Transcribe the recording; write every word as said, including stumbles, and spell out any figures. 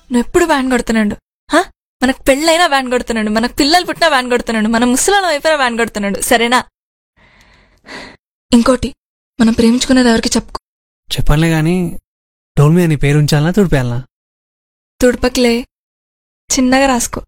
నువ్వు ఎప్పుడు వ్యాన్ కొడుతున్నాడు. మనకు పెళ్ళైనా వ్యాన్ కొడుతున్నాడు, మనకు పిల్లలు పుట్టినా వ్యాన్ కొడుతున్నాడు, మన ముసలాల వైపున వ్యాన్ కొడుతున్నాడు. సరేనా? ఇంకోటి, మనం ప్రేమించుకునేది ఎవరికి చెప్పుకో. చెప్పనులే గాని డోల్ మీద నీ పేరు ఉంచాలనా తుడిపేయాలనా? తుడపకిలే, చిన్నగా రాసుకో.